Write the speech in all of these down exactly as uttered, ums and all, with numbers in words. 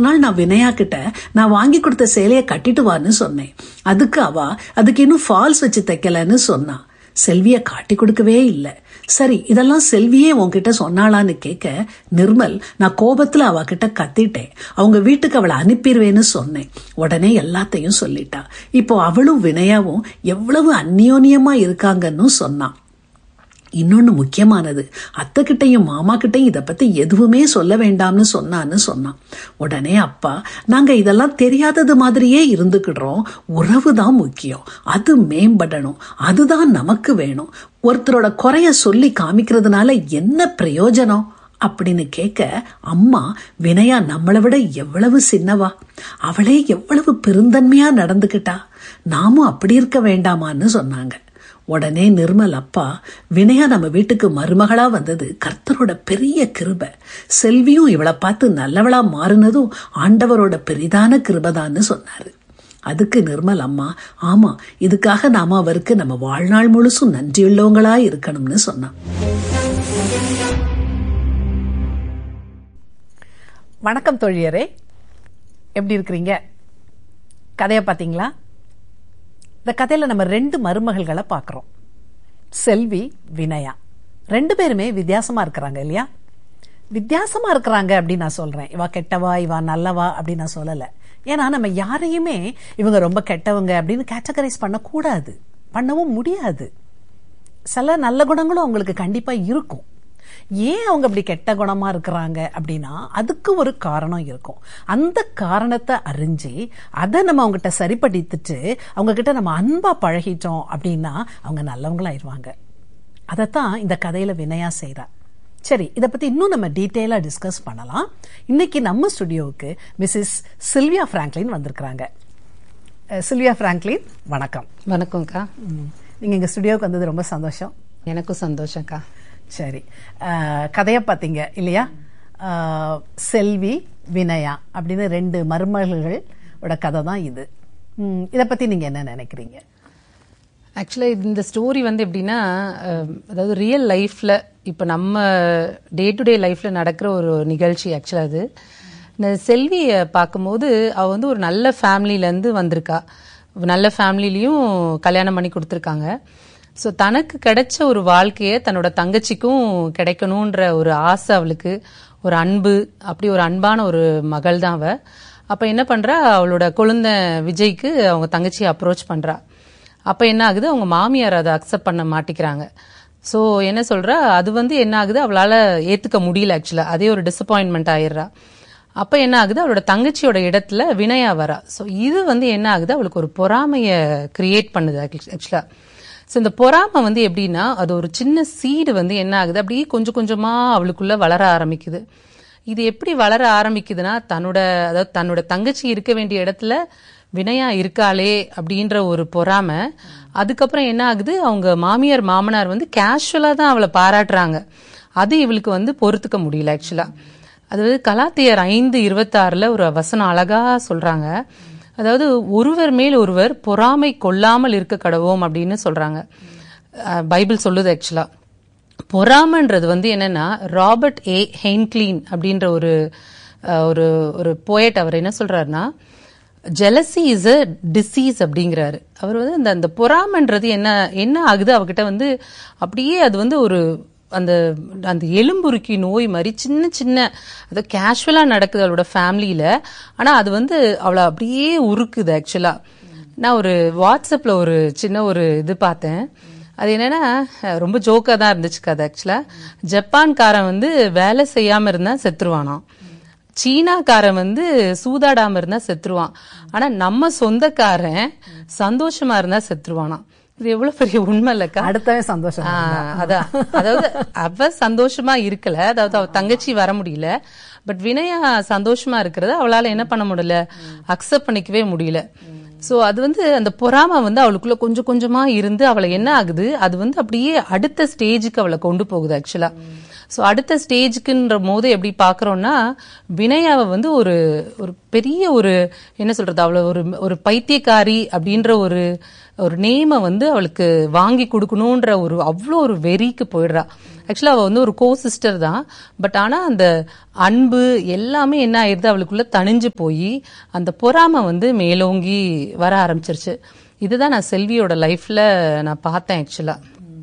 நாள் நான் வினயா கிட்ட நான் வாங்கி கொடுத்த சேலைய கட்டிட்டு வான்னு சொன்னேன். அதுக்கு அவ அதுக்கு இன்னும் ஃபால்ஸ் வச்சு தைக்கலன்னு சொன்னா. செல்விய காட்டி கொடுக்கவே இல்லை. சரி, இதெல்லாம் செல்வியே உன்கிட்ட சொன்னாளான்னு கேட்க நிர்மல் நான் கோபத்துல அவ கிட்ட கத்திட்டேன். அவங்க வீட்டுக்கு அவளை அனுப்பிடுவேன்னு சொன்னேன். உடனே எல்லாத்தையும் சொல்லிட்டா. இப்போ அவளும் வினயாவும் எவ்வளவு அந்யோன்யமா இருக்காங்கன்னு சொன்னான். இன்னொன்னு முக்கியமானது, அத்தை கிட்டையும் மாமா கிட்டையும் இதை பத்தி எதுவுமே சொல்ல வேண்டாம்னு சொன்னான்னு சொன்னான். உடனே அப்பா, நாங்க இதெல்லாம் தெரியாதது மாதிரியே இருந்துக்கிடுறோம். உறவுதான் முக்கியம், அது மேம்படணும், அதுதான் நமக்கு வேணும். ஒருத்தரோட குறைய சொல்லி காமிக்கிறதுனால என்ன பிரயோஜனம் அப்படின்னு கேட்க அம்மா, வினயா நம்மளை விட எவ்வளவு சின்னவா, அவளே எவ்வளவு பெருந்தன்மையா நடந்துகிட்டா, நாமும் அப்படி இருக்க வேண்டாமான்னு சொன்னாங்க. உடனே நிர்மல் அப்பா, வினயா நம்ம வீட்டுக்கு மருமகளா வந்தது கர்த்தரோட பெரிய கிருபை. செல்வியும் இவளை பார்த்து நல்லவளா மாறினதும் ஆண்டவரோட பெரிதான கிருபைதான்னு சொன்னாரு. அதுக்கு நிர்மல் அம்மா, ஆமா, இதுக்காக நாம அவருக்கு நம்ம வாழ்நாள் முழுசும் நன்றியுள்ளவங்களா இருக்கணும்னு சொன்னான். வணக்கம் தோழியரே, எப்படி இருக்கிறீங்க? கதையை பார்த்தீங்களா? இந்த கதையில நம்ம ரெண்டு மருமகள்களை பார்க்கிறோம், செல்வி, வினயா. ரெண்டு பேருமே வித்தியாசமா இருக்கிறாங்க இல்லையா? வித்தியாசமா இருக்கிறாங்க அப்படின்னு நான் சொல்றேன். இவா கெட்டவா இவா நல்லவா அப்படின்னு நான் சொல்லல. ஏன்னா நம்ம யாரையுமே இவங்க ரொம்ப கெட்டவங்க அப்படின்னு கேட்டகரைஸ் பண்ணக்கூடாது, பண்ணவும் முடியாது. சில நல்ல குணங்களும் அவங்களுக்கு கண்டிப்பா இருக்கும். ஏன் அவங்க அப்படி கெட்ட குணமா இருக்கிறாங்க அப்படின்னா அதுக்கு ஒரு காரணம் இருக்கும். அந்த காரணத்தை அறிஞ்சு அதை நம்ம அவங்ககிட்ட சரிப்படுத்திட்டு அவங்க கிட்ட நம்ம அன்பா பழகிட்டோம் அப்படின்னா அவங்க நல்லவங்களாயிருவாங்க. அதைத்தான் இந்த கதையில வினயா செய்றா. சரி, இதை பத்தி இன்னும் நம்ம டீட்டெயிலா டிஸ்கஸ் பண்ணலாம். இன்னைக்கு நம்ம ஸ்டுடியோவுக்கு மிஸ்ஸஸ் சில்வியா பிராங்க்லின் வந்திருக்கிறாங்க. சில்வியா பிராங்க்லின், வணக்கம். வணக்கம்க்கா. நீங்க எங்க ஸ்டுடியோவுக்கு வந்தது ரொம்ப சந்தோஷம். எனக்கும் சந்தோஷம்க்கா. சரி, கதையை பார்த்தீங்க இல்லையா? செல்வி, வினயா அப்படின்னு ரெண்டு மருமகளோட கதை தான் இது. இதை பத்தி நீங்க என்ன நினைக்கிறீங்க? ஆக்சுவலா இந்த ஸ்டோரி வந்து எப்படின்னா, அதாவது ரியல் லைஃப்ல இப்ப நம்ம டே டு டே லைஃப்ல நடக்கிற ஒரு நிகழ்ச்சி. ஆக்சுவலா அது இந்த செல்வியை பார்க்கும்போது அவ வந்து ஒரு நல்ல ஃபேமிலில இருந்து வந்திருக்கா. நல்ல ஃபேமிலிலையும் கல்யாணம் பண்ணி கொடுத்துருக்காங்க. ஸோ தனக்கு கிடைச்ச ஒரு வாழ்க்கையை தன்னோட தங்கச்சிக்கும் கிடைக்கணுன்ற ஒரு ஆசை அவளுக்கு, ஒரு அன்பு, அப்படி ஒரு அன்பான ஒரு மகள் தான் அவ. அப்ப என்ன பண்றா, அவளோட குழந்தை விஜய்க்கு அவங்க தங்கச்சியை அப்ரோச் பண்றா. அப்ப என்ன ஆகுது, அவங்க மாமியார் அதை அக்செப்ட் பண்ண மாட்டிக்கிறாங்க. ஸோ என்ன சொல்றா, அது வந்து என்ன ஆகுது, அவளால ஏத்துக்க முடியல. ஆக்சுவலா அதே ஒரு டிசப்பாயின்மெண்ட் ஆயிடுறா. அப்ப என்ன ஆகுது, அவளோட தங்கச்சியோட இடத்துல வினயா வரா. ஸோ இது வந்து என்ன ஆகுது, அவளுக்கு ஒரு பொறாமைய கிரியேட் பண்ணுது ஆக்சுவலா. ஸோ இந்த பொறாமை வந்து எப்படின்னா, அது ஒரு சின்ன சீடு வந்து என்ன ஆகுது, அப்படியே கொஞ்சம் கொஞ்சமா அவளுக்குள்ள வளர ஆரம்பிக்குது. இது எப்படி வளர ஆரம்பிக்குதுன்னா, தன்னோட அதாவது தன்னோட தங்கச்சி இருக்க வேண்டிய இடத்துல வினயா இருக்காளே அப்படின்ற ஒரு பொறாமை. அதுக்கப்புறம் என்ன ஆகுது, அவங்க மாமியார் மாமனார் வந்து கேஷுவலா தான் அவளை பாராட்டுறாங்க. அது இவளுக்கு வந்து பொறுத்துக்க முடியல ஆக்சுவலா. அதாவது கலாத்தியர் ஐந்து இருபத்தி ஆறுல ஒரு வசனம் அழகா சொல்றாங்க. அதாவது ஒருவர் மேல் ஒருவர் பொறாமை கொள்ளாமல் இருக்க கடவோம் அப்படின்னு சொல்றாங்க. பைபிள் சொல்லுது ஆக்சுவலா. பொறாமன்றது வந்து என்னன்னா, ராபர்ட் ஏ ஹெய்ன்க்லீன் அப்படின்ற ஒரு ஒரு ஒரு போயட் அவர் என்ன சொல்றாருன்னா, ஜெலசி இஸ் அ டிசீஸ் அப்படிங்கிறாரு. அவர் வந்து அந்த அந்த பொறாமன்றது என்ன என்ன ஆகுது அவகிட்ட வந்து, அப்படியே அது வந்து ஒரு அந்த அந்த எலும்புருக்கி நோய் மாதிரி சின்ன சின்ன அது கேஷுவலா நடக்குது அவளோட ஃபேமிலியில. ஆனா அது வந்து அவளை அப்படியே உருக்குது ஆக்சுவலா. நான் ஒரு வாட்ஸ்அப்ல ஒரு சின்ன ஒரு இது பார்த்தேன். அது என்னன்னா, ரொம்ப ஜோக்கா தான் இருந்துச்சு கதை ஆக்சுவலா. ஜப்பான்காரன் வந்து வேலை செய்யாம இருந்தா செத்துருவானாம், சீனாக்காரன் வந்து சூதாடாம இருந்தா செத்துருவான், ஆனா நம்ம சொந்தக்காரன் சந்தோஷமா இருந்தா செத்துருவானாம். இது எவ்வளவு பெரிய உண்மை இல்லக்கா? அடுத்தவே சந்தோஷம். அதான், அதாவது அவ சந்தோஷமா இருக்கல, அதாவது அவ தங்கச்சி வர முடியல. பட் வினயா சந்தோஷமா இருக்கிறத அவளால என்ன பண்ண முடியல, அக்செப்ட் பண்ணிக்கவே முடியல. சோ அது வந்து அந்த பொறாமை வந்து அவளுக்குள்ள கொஞ்சம் கொஞ்சமா இருந்து அவளை என்ன ஆகுது, அது வந்து அப்படியே அடுத்த ஸ்டேஜுக்கு அவளை கொண்டு போகுது ஆக்சுவலா. சோ அடுத்த ஸ்டேஜுக்குன்ற போது எப்படி பாக்குறோம்னா, வினயாவை வந்து ஒரு ஒரு பெரிய ஒரு என்ன சொல்றது, அவளை ஒரு ஒரு பைத்தியக்காரி அப்படின்ற ஒரு ஒரு நேம வந்து அவளுக்கு வாங்கி கொடுக்கணும்ன்ற ஒரு அவ்வளோ ஒரு வெறிக்கு போயிடுறா. ஆக்சுவலா அவ வந்து ஒரு கோ சிஸ்டர் தான். பட் ஆனா அந்த அன்பு எல்லாமே என்ன ஆயிருது, அவளுக்குள்ள தணிஞ்சு போய் அந்த பொறாமை வந்து மேலோங்கி வர ஆரம்பிச்சிருச்சு. இதுதான் நான் செல்வியோட லைஃப்ல நான் பார்த்தேன் ஆக்சுவலா.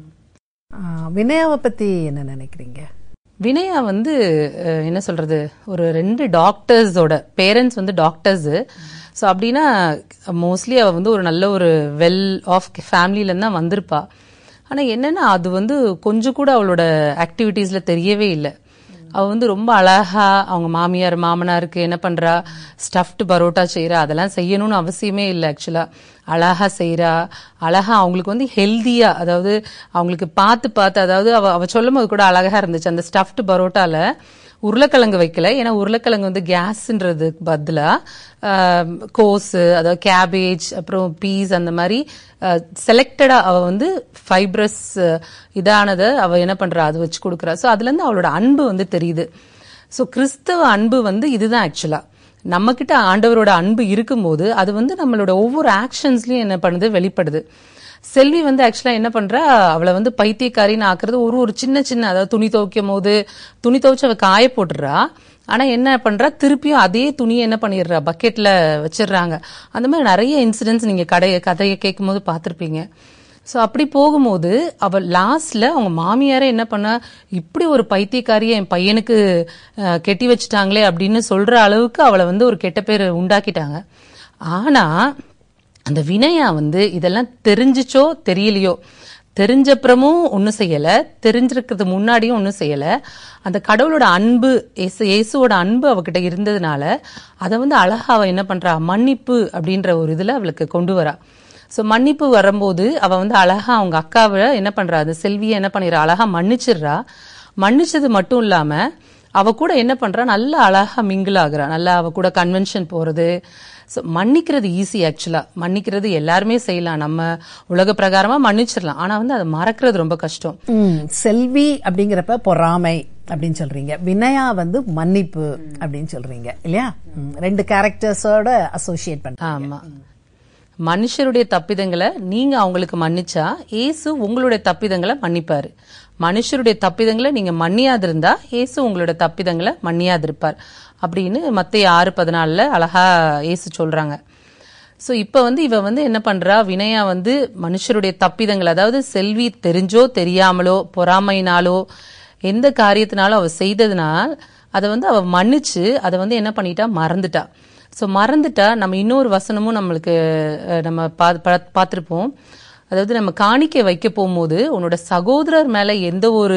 வினயாவை பத்தி என்ன நினைக்கிறீங்க? வினயா வந்து என்ன சொல்றது, ஒரு ரெண்டு டாக்டர்ஸோட பேரண்ட்ஸ் வந்து டாக்டர்ஸ். ஸோ அப்படின்னா மோஸ்ட்லி அவ வந்து ஒரு நல்ல ஒரு வெல் ஆஃப் ஃபேமிலியிலேருந்து தான் வந்திருப்பா. ஆனால் என்னன்னா அது வந்து கொஞ்சம் கூட அவளோட ஆக்டிவிட்டீஸ்ல தெரியவே இல்லை. அவ வந்து ரொம்ப அழகா அவங்க மாமியார் மாமனாருக்கு என்ன பண்றா, ஸ்டஃப்டு பரோட்டா செய்யறா. அதெல்லாம் செய்யணும்னு அவசியமே இல்லை. ஆக்சுவலா அழகா செய்யறா, அழகா அவங்களுக்கு வந்து ஹெல்தியா, அதாவது அவங்களுக்கு பார்த்து பார்த்து, அதாவது அவ அவ சொல்லும் போது கூட அழகா இருந்துச்சு. அந்த ஸ்டஃப்டு பரோட்டால உருளைக்கிழங்கு வைக்கல, ஏன்னா உருளைக்கிழங்கு வந்து கேஸ்ன்றதுக்கு பதிலா கோஸு, அதாவது கேபேஜ், அப்புறம் பீஸ், அந்த மாதிரி செலக்டடா அவ வந்து ஃபைப்ரஸ் இதானதை அவ என்ன பண்றா, அது வச்சு கொடுக்குறா. ஸோ அதுல இருந்து அவளோட அன்பு வந்து தெரியுது. ஸோ கிறிஸ்தவ அன்பு வந்து இதுதான் ஆக்சுவலா. நம்ம கிட்ட ஆண்டவரோட அன்பு இருக்கும்போது அது வந்து நம்மளோட ஒவ்வொரு ஆக்ஷன்ஸ்லயும் என்ன பண்ணுது, வெளிப்படுது. செல்வி வந்து ஆக்சுவலா என்ன பண்றா, அவளை வந்து பைத்தியக்காரின்னு ஆக்குறது ஒரு ஒரு சின்ன சின்ன, அதாவது துணி துவைக்கும் போது துணி துவைச்சு அவ காய போட்டுடுறா. ஆனா என்ன பண்றா, திருப்பியும் அதே துணியை என்ன பண்ணிடுறா, பக்கெட்ல வச்சிடுறாங்க. அந்த மாதிரி நிறைய இன்சிடென்ட்ஸ் நீங்க கடைய கதையை கேட்கும் போது பார்த்திருப்பீங்க. ஸோ அப்படி போகும்போது அவள் லாஸ்ட்ல அவங்க மாமியாரே என்ன பண்ண, இப்படி ஒரு பைத்தியக்காரியை என் பையனுக்கு கெட்டி வச்சுட்டாங்களே அப்படின்னு சொல்ற அளவுக்கு அவளை வந்து ஒரு கெட்ட பேர் உண்டாக்கிட்டாங்க. ஆனா அந்த வினயா வந்து இதெல்லாம் தெரிஞ்சிச்சோ தெரியலையோ, தெரிஞ்சப்புறமும் ஒன்னும் செய்யல, தெரிஞ்சிருக்கிறது முன்னாடியும் ஒன்னும் செய்யல. அந்த கடவுளோட அன்பு, இயேசுவோட அன்பு அவகிட்ட இருந்ததுனால அதை வந்து அழகா அவ என்ன பண்றா, மன்னிப்பு அப்படின்ற ஒரு இதுல அவளுக்கு கொண்டு வரா. ஸோ மன்னிப்பு வரும்போது அவ வந்து அழகா அவங்க அக்காவை என்ன பண்றா, அது செல்வியை என்ன பண்ணிடுறா, அழகா மன்னிச்சிடுறா. மன்னிச்சது மட்டும் இல்லாம அவ கூட என்ன பண்றா, நல்லா அழகா மிங்கிள் ஆகுறா, நல்லா அவ கூட கன்வென்ஷன் போறது. ஸோ மன்னிக்கிறது ஈஸி ஆக்சுவலா, மன்னிக்கிறது எல்லாருமே செய்யலாம், நம்ம உலக பிரகாரமா மன்னிச்சிடலாம். ஆனா வந்து அதை மறக்கிறது ரொம்ப கஷ்டம். செல்வி அப்படிங்கிறப்ப பொறாமை அப்படின்னு சொல்றீங்க, வினயா வந்து மன்னிப்பு அப்படின்னு சொல்றீங்க இல்லையா? ரெண்டு கேரக்டர்ஸோட அசோசியேட் பண்றீங்க. ஆமா, மனுஷருடைய தப்பிதங்களை நீங்க அவங்களுக்கு மன்னிச்சா இயேசு உங்களுடைய தப்பிதங்களை மன்னிப்பாரு. மனுஷருடைய தப்பிதங்களை நீங்க மன்னியாது இருந்தா இயேசு உங்களோட தப்பிதங்களை மன்னியாது இருப்பார் அப்படின்னு மத்தேயு ஆறு பதினாலுல அழகா இயேசு சொல்றாங்க. சோ இப்ப வந்து இவ வந்து என்ன பண்றா, வினயா வந்து மனுஷருடைய தப்பிதங்கள், அதாவது செல்வி தெரிஞ்சோ தெரியாமலோ பொறாமையினாலோ எந்த காரியத்தினாலும் அவ செய்ததுனால் அதை வந்து அவ மன்னிச்சு அதை வந்து என்ன பண்ணிட்டா, மறந்துட்டா. ஸோ மறந்துட்டா நம்ம இன்னொரு வசனமும் நம்மளுக்கு நம்ம பார்த்துருப்போம். அதாவது நம்ம காணிக்கை வைக்க போகும்போது உன்னோட சகோதரர் மேல எந்த ஒரு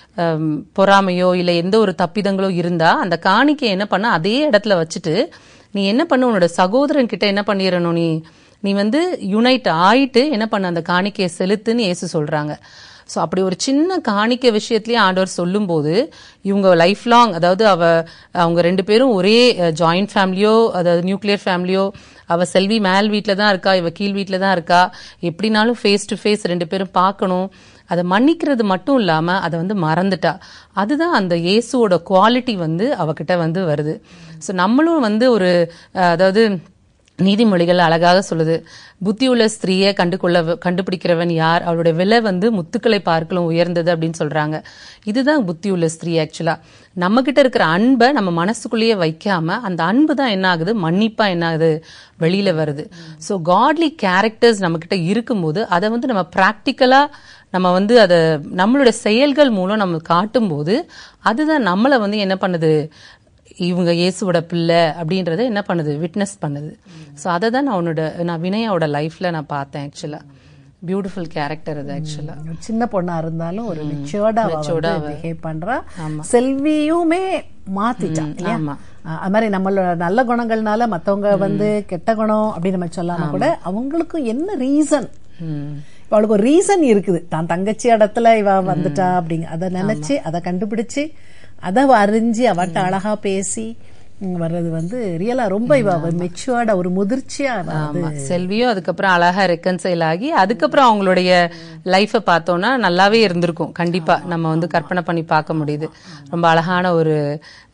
பொறாமையோ இல்லை எந்த ஒரு தப்பிதங்களோ இருந்தா அந்த காணிக்கை என்ன பண்ண, அதே இடத்துல வச்சுட்டு நீ என்ன பண்ண, உன்னோட சகோதரன் கிட்ட என்ன பண்ணிடணும், நீ நீ வந்து யுனைட் ஆயிட்டு என்ன பண்ண, அந்த காணிக்கையை செலுத்துன்னு இயேசு சொல்றாங்க. ஸோ அப்படி ஒரு சின்ன காணிக்கை விஷயத்திலேயே ஆண்டவர் சொல்லும் போது இவங்க லைஃப் லாங், அதாவது அவ அவங்க ரெண்டு பேரும் ஒரே ஜாயிண்ட் ஃபேமிலியோ, அதாவது நியூக்ளியர் ஃபேமிலியோ, அவ செல்வி மேல் வீட்டில தான் இருக்கா, இவ கீழ் வீட்டில தான் இருக்கா, எப்படினாலும் ஃபேஸ் டு ஃபேஸ் ரெண்டு பேரும் பார்க்கணும். அதை மன்னிக்கிறது மட்டும் இல்லாம அதை வந்து மறந்துட்டா. அதுதான் அந்த இயேசுவோட குவாலிட்டி வந்து அவகிட்ட வந்து வருது. ஸோ நம்மளும் வந்து ஒரு, அதாவது நீதிமொழிகள் அழகாக சொல்லுது, புத்தியுள்ள ஸ்திரீயை கண்டுகொள்ள கண்டுபிடிக்கிறவன் யார், அவளுடைய விலை வந்து முத்துக்களை பார்க்கலாம் உயர்ந்தது அப்படின்னு சொல்றாங்க. இதுதான் புத்தியுள்ள ஸ்திரீ. ஆக்சுவலா நம்ம கிட்ட இருக்கிற அன்பை நம்ம மனசுக்குள்ளேயே வைக்காம அந்த அன்பு தான் என்ன ஆகுது, மன்னிப்பா என்ன ஆகுது, வெளியில வருது. ஸோ காட்லி கேரக்டர்ஸ் நம்ம கிட்ட இருக்கும்போது அதை வந்து நம்ம பிராக்டிக்கலா நம்ம வந்து அதை நம்மளுடைய செயல்கள் மூலம் நம்ம காட்டும் போது அதுதான் நம்மளை வந்து என்ன பண்ணுது, இவங்க இயேசுவோட பிள்ளை அப்படின்றத என்ன பண்ணுது, விட்னஸ் பண்ணுது. ஸோ அதை தான் நான் உன்னோட நான் வினயாவோட லைஃப்ல நான் பார்த்தேன். ஆக்சுவலா பியூட்டிஃபுல் கேரக்டர் அது. ஆக்சுவலா சின்ன பொண்ணா இருந்தாலும் ஒரு மெச்சூர்டா பிஹேவ் பண்றா. செல்வியுமே மாத்திட்டா இல்லையா? அது மாதிரி நம்மளோட நல்ல குணங்கள்னால மத்தவங்க வந்து கெட்ட குணம் அப்படின்னு நம்ம சொல்லாம கூட அவங்களுக்கும் என்ன ரீசன், அவளுக்கு ஒரு ரீசன் இருக்குது, தான் தங்கச்சி இடத்துல இவ வந்துட்டா அப்படிங்க அதை நினைச்சு அதை கண்டுபிடிச்சு அதை அறிஞ்சு அவட்ட அழகா பேசி வர்றது வந்து ரியலா ரொம்ப இவ மெச்சூர்டா ஒரு முதிர்ச்சியா. செல்வியும் அதுக்கப்புறம் அழகா ரெக்கன்சைல் ஆகி அதுக்கப்புறம் அவங்களுடைய லைஃப பார்த்தோம்னா நல்லாவே இருந்திருக்கும். கண்டிப்பா நம்ம வந்து கற்பனை பண்ணி பார்க்க முடியுது. ரொம்ப அழகான ஒரு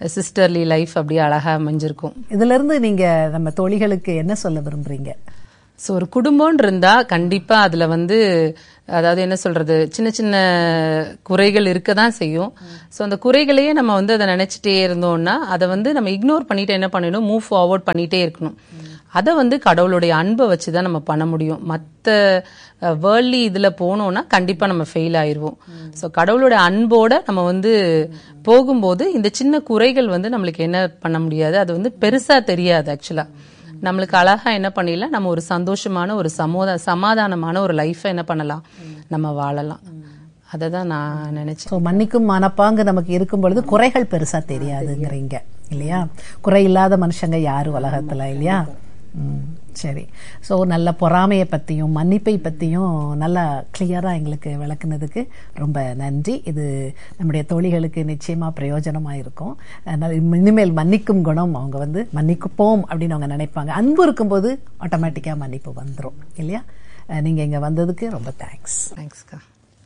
சிஸ்டர்லி லைஃப் அப்படியே அழகா அமைஞ்சிருக்கும். இதுல இருந்து நீங்க நம்ம தோழிகளுக்கு என்ன சொல்ல விரும்புறீங்க? ஸோ ஒரு குடும்பம்னு இருந்தா கண்டிப்பா அதுல வந்து அதாவது என்ன சொல்றது சின்ன சின்ன குறைகள் இருக்க தான் செய்யும். ஸோ அந்த குறைகளையே நம்ம வந்து அதை நினைச்சிட்டே இருந்தோம்னா அதை வந்து நம்ம இக்னோர் பண்ணிட்டு என்ன பண்ணணும், மூவ் ஃபார்வர்ட் பண்ணிட்டே இருக்கணும். அதை வந்து கடவுளுடைய அன்பை வச்சுதான் நம்ம பண்ண முடியும். மற்ற வேர்ல்ட்லி இதுல போனோம்னா கண்டிப்பா நம்ம ஃபெயில் ஆயிருவோம். ஸோ கடவுளோட அன்போட நம்ம வந்து போகும்போது இந்த சின்ன குறைகள் வந்து நம்மளுக்கு என்ன பண்ண முடியாது, அது வந்து பெருசா தெரியாது. ஆக்சுவலா நம்மளுக்கு அழகா என்ன பண்ணிடலாம், நம்ம ஒரு சந்தோஷமான ஒரு சமோத சமாதானமான ஒரு லைஃபை என்ன பண்ணலாம், நம்ம வாழலாம். அதை தான் நான் நினைச்சேன். ஸோ மன்னிக்கும் மனப்பாங்கு நமக்கு இருக்கும் பொழுது குறைகள் பெருசா தெரியாதுங்கிறீங்க இல்லையா? குறை இல்லாத மனுஷங்க யாரு உலகத்துல இல்லையா? ம், சரி. ஸோ நல்ல பொறாமையை பற்றியும் மன்னிப்பை பற்றியும் நல்லா கிளியராக எங்களுக்கு விளக்குனதுக்கு ரொம்ப நன்றி. இது நம்முடைய தோழிகளுக்கு நிச்சயமாக பிரயோஜனமாக இருக்கும். இனிமேல் மன்னிக்கும் குணம் அவங்க வந்து மன்னிக்குப்போம் அப்படின்னு அவங்க நினைப்பாங்க. அன்பு இருக்கும்போது ஆட்டோமேட்டிக்காக மன்னிப்பு வந்துடும் இல்லையா? நீங்கள் இங்கே வந்ததுக்கு ரொம்ப தேங்க்ஸ். தேங்க்ஸ்க்கா.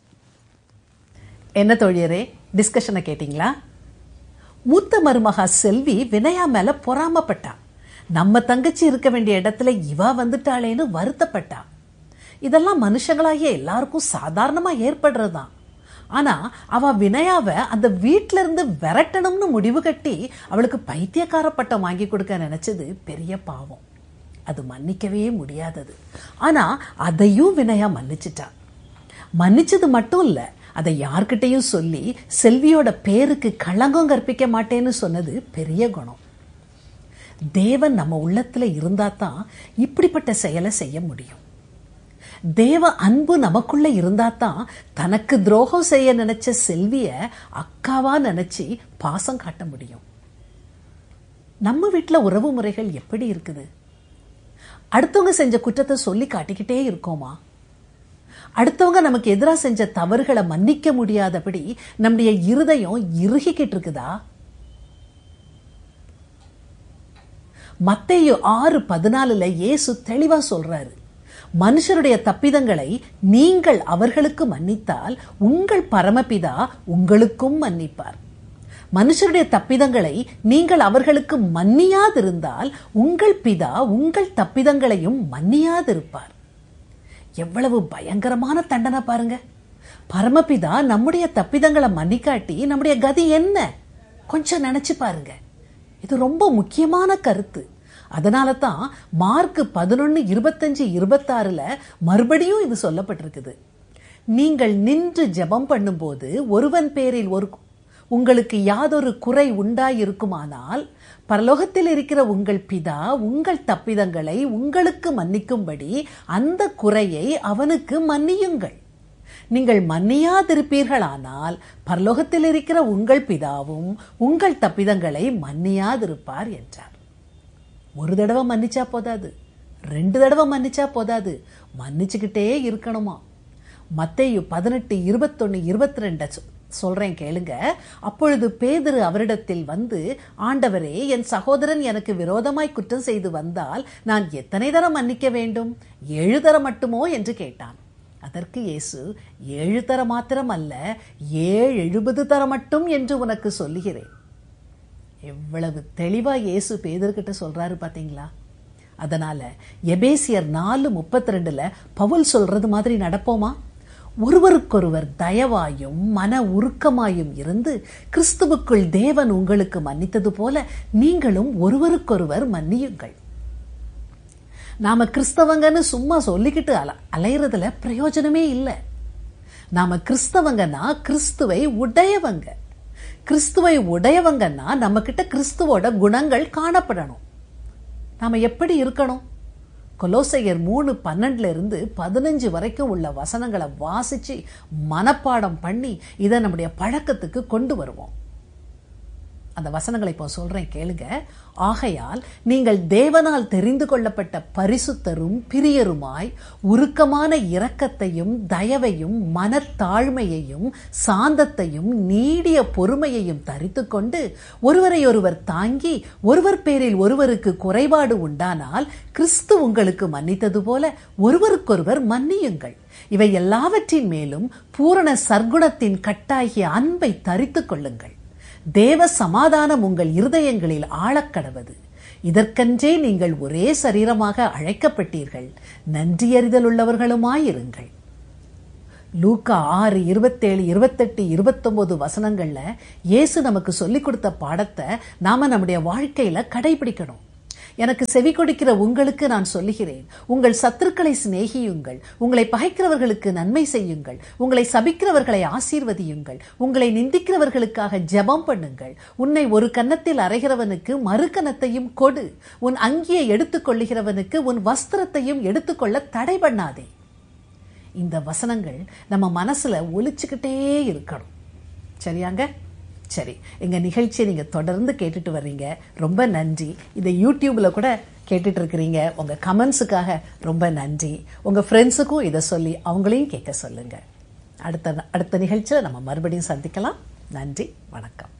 என்ன தோழியரே, டிஸ்கஷனை கேட்டிங்களா? மூத்த மருமகா செல்வி வினயா மேல பொறாமப்பட்டா. நம்ம தங்கச்சி இருக்க வேண்டிய இடத்துல இவ வந்துட்டாளேன்னு வருத்தப்பட்டா. இதெல்லாம் மனுஷங்களாகிய எல்லாருக்கும் சாதாரணமா ஏற்படுறதுதான். ஆனா அவ வினயாவை அந்த வீட்டில இருந்து விரட்டணும்னு முடிவு கட்டி அவளுக்கு பைத்தியக்கார பட்டம் வாங்கி கொடுக்க நினைச்சது பெரிய பாவம். அது மன்னிக்கவே முடியாதது. ஆனா அதையும் வினயா மன்னிச்சிட்டா. மன்னிச்சது மட்டும் இல்ல, அதை யார்கிட்டையும் சொல்லி செல்வியோட பேருக்கு களங்கம் கற்பிக்க மாட்டேன்னு சொன்னது பெரிய குணம். தேவன் நம்ம உள்ளத்துல இருந்தா தான் இப்படிப்பட்ட செயலை செய்ய முடியும். தேவ அன்பு நமக்குள்ள இருந்தா தான் தனக்கு துரோகம் செய்ய நினைச்ச செல்விய அக்காவா நினைச்சு பாசம் காட்ட முடியும். நம்ம வீட்டுல உறவு முறைகள் எப்படி இருக்குது? அடுத்தவங்க செஞ்ச குற்றத்தை சொல்லி காட்டிக்கிட்டே இருக்கோமா? அடுத்தவங்க நமக்கு எதிராக செஞ்ச தவறுகளை மன்னிக்க முடியாதபடி நம்முடைய இருதயம் இறுகிக்கிட்டு இருக்குதா? மத்தேயு ஆறு பதினாலுல இயேசு தெளிவா சொல்றாரு, மனுஷருடைய தப்பிதங்களை நீங்கள் அவர்களுக்கு மன்னித்தால் உங்கள் பரமபிதா உங்களுக்கும் மன்னிப்பார். மனுஷருடைய தப்பிதங்களை நீங்கள் அவர்களுக்கு மன்னியாதிருந்தால் உங்கள் பிதா உங்கள் தப்பிதங்களையும் மன்னியாதிருப்பார். எவ்வளவு பயங்கரமான தண்டனை பாருங்க. பரமபிதா நம்முடைய தப்பிதங்களை மன்னிக்காட்டி நம்முடைய கதி என்ன? கொஞ்சம் நினைச்சு பாருங்க. இது ரொம்ப முக்கியமான கருத்து. அதனால தான் மார்க் பதினொன்னு இருபத்தஞ்சு இருபத்தாறுல மறுபடியும் இது சொல்லப்பட்டிருக்குது. நீங்கள் நின்று ஜெபம் பண்ணும்போது ஒருவன் பேரில் ஒரு உங்களுக்கு யாதொரு குறை உண்டாயிருக்குமானால் பரலோகத்தில் இருக்கிற உங்கள் பிதா உங்கள் தப்பிதங்களை உங்களுக்கு மன்னிக்கும்படி அந்த குறையை அவனுக்கு மன்னியுங்கள். நீங்கள் மன்னியாதிருப்பீர்களானால் பரலோகத்தில் இருக்கிற உங்கள் பிதாவும் உங்கள் தப்பிதங்களை மன்னியாதிருப்பார் என்றார். ஒரு தடவை மன்னிச்சா போதாது, ரெண்டு தடவை மன்னிச்சா போதாது, மன்னிச்சுக்கிட்டே இருக்கணுமா. மத்தேயு பதினெட்டு இருபத்தொன்னு இருபத்தி ரெண்டு சொல்றேன் கேளுங்க. அப்பொழுது பேதுரு அவரிடத்தில் வந்து, ஆண்டவரே, என் சகோதரன் எனக்கு விரோதமாய் குற்றம் செய்து வந்தால் நான் எத்தனை தரம் மன்னிக்க வேண்டும்? ஏழு தரம் மட்டுமோ என்று கேட்டான். அதற்கு இயேசு, ஏழு தர மாத்திரம் அல்ல, ஏழு எழுபது தர மட்டும் என்று உனக்கு சொல்லுகிறேன். எவ்வளவு தெளிவா இயேசு பேதுருக்கிட்ட சொல்றாரு பாத்தீங்களா? அதனால எபேசியர் நாலு முப்பத்தி ரெண்டுல பவுல் சொல்றது மாதிரி நடப்போமா? ஒருவருக்கொருவர் தயவாயும் மன உருக்கமாயும் இருந்து கிறிஸ்துவுக்குள் தேவன் உங்களுக்கு மன்னித்தது போல நீங்களும் ஒருவருக்கொருவர் மன்னியுங்கள். நாம கிறிஸ்தவங்கன்னு சும்மா சொல்லிக்கிட்டு அல அலையறதுல பிரயோஜனமே இல்லை. நாம கிறிஸ்தவங்கன்னா கிறிஸ்துவை உடையவங்க. கிறிஸ்துவை உடையவங்கன்னா நம்ம கிட்ட கிறிஸ்துவோட குணங்கள் காணப்படணும். நாம எப்படி இருக்கணும்? கொலோசையர் மூணு பன்னெண்டுல இருந்து பதினஞ்சு வரைக்கும் உள்ள வசனங்களை வாசிச்சு மனப்பாடம் பண்ணி இதை நம்முடைய பழக்கத்துக்கு கொண்டு வருவோம். அந்த வசனங்களை இப்போ சொல்றேன் கேளுங்க. ஆகையால் நீங்கள் தேவனால் தெரிந்து கொள்ளப்பட்ட பரிசுத்தரும் பிரியருமாய் உருக்கமான இரக்கத்தையும் தயவையும் மனத்தாழ்மையையும் சாந்தத்தையும் நீடிய பொறுமையையும் தரித்து கொண்டு ஒருவரை ஒருவர் தாங்கி ஒருவர் பேரில் ஒருவருக்கு குறைபாடு உண்டானால் கிறிஸ்து உங்களுக்கு மன்னித்தது போல ஒருவருக்கொருவர் மன்னியுங்கள். இவை எல்லாவற்றின் மேலும் பூரண சர்க்குணத்தின் கட்டாகிய அன்பை தரித்து கொள்ளுங்கள். தேவ சமாதானம் உங்கள் இருதயங்களில் ஆழக்கடவது. இதற்கென்றே நீங்கள் ஒரே சரீரமாக அழைக்கப்பட்டீர்கள். நன்றியறிதல் உள்ளவர்களுமாயிருங்கள். லூக்கா ஆறு இருபத்தேழு இருபத்தெட்டு இருபத்தொன்பது வசனங்கள்ல இயேசு நமக்கு சொல்லிக் கொடுத்த பாடத்தை நாம நம்முடைய வாழ்க்கையில கடைபிடிக்கணும். எனக்கு செவி கொடுக்கிற உங்களுக்கு நான் சொல்லுகிறேன், உங்கள் சத்துருக்களை சிநேகியுங்கள், உங்களை பகைக்கிறவர்களுக்கு நன்மை செய்யுங்கள், உங்களை சபிக்கிறவர்களை ஆசீர்வதியுங்கள், உங்களை நிந்திக்கிறவர்களுக்காக ஜெபம் பண்ணுங்கள், உன்னை ஒரு கன்னத்தில் அறைகிறவனுக்கு மறு கன்னத்தையும் கொடு, உன் அங்கியை எடுத்துக் கொள்ளுகிறவனுக்கு உன் வஸ்திரத்தையும் எடுத்துக்கொள்ள தடை பண்ணாதே. இந்த வசனங்கள் நம்ம மனசுல ஒலிச்சுக்கிட்டே இருக்கணும். சரியாங்க? சரி, எங்க நிகழ்ச்சியை நீங்க தொடர்ந்து கேட்டுட்டு வர்றீங்க, ரொம்ப நன்றி. இதை யூடியூப்ல கூட கேட்டுட்டு இருக்கிறீங்க, உங்க கமெண்ட்ஸுக்காக ரொம்ப நன்றி. உங்க ஃப்ரெண்ட்ஸுக்கும் இதை சொல்லி அவங்களையும் கேட்க சொல்லுங்க. அடுத்த அடுத்த நிகழ்ச்சியில நம்ம மறுபடியும் சந்திக்கலாம். நன்றி, வணக்கம்.